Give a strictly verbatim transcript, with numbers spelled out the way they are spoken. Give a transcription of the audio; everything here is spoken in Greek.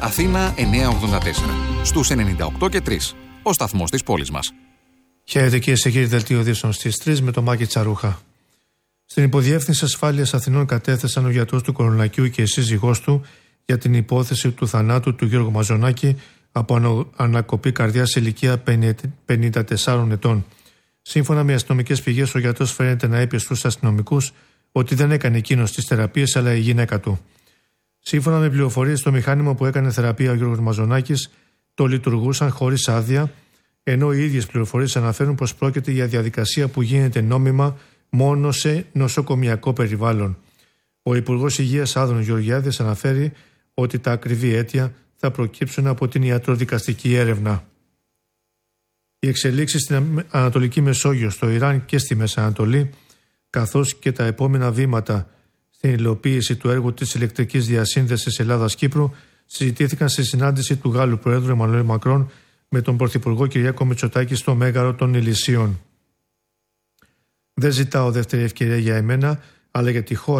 Αθήνα εννιακόσια ογδόντα τέσσερα. Στους ενενήντα οκτώ και τρία. Ο σταθμός της πόλης μας. Χαίρετε κυρίες και κύριοι, δελτίο ειδήσεων στις τρεις με το Μάκη Τσαρούχα. Στην Υποδιεύθυνση Ασφάλειας Αθηνών κατέθεσαν ο γιατρός του Κορονακιού και η σύζυγός του για την υπόθεση του θανάτου του Γιώργου Μαζονάκη από ανακοπή καρδιάς σε ηλικία πενήντα τεσσάρων ετών. Σύμφωνα με αστυνομικές πηγές, ο γιατρός φαίνεται να είπε στους αστυνομικούς ότι δεν έκανε εκείνος τις θεραπείες, αλλά η γυναίκα του. Σύμφωνα με πληροφορίες, το μηχάνημα που έκανε θεραπεία ο Γιώργος Μαζονάκης το λειτουργούσαν χωρίς άδεια, ενώ οι ίδιες πληροφορίες αναφέρουν πως πρόκειται για διαδικασία που γίνεται νόμιμα μόνο σε νοσοκομιακό περιβάλλον. Ο Υπουργός Υγείας Άδωνος Γεωργιάδης αναφέρει ότι τα ακριβή αίτια θα προκύψουν από την ιατροδικαστική έρευνα. Οι εξελίξεις στην Ανατολική Μεσόγειο, στο Ιράν και στη Μέση Ανατολή, καθώς και τα επόμενα βήματα στην υλοποίηση του έργου της ηλεκτρικής διασύνδεσης Ελλάδας-Κύπρου, συζητήθηκαν στη συνάντηση του Γάλλου Προέδρου Εμμανουέλ Μακρόν με τον Πρωθυπουργό Κυριάκο Μητσοτάκη στο Μέγαρο των Ηλυσίων. Δεν ζητάω δεύτερη ευκαιρία για εμένα, αλλά για τη χώρα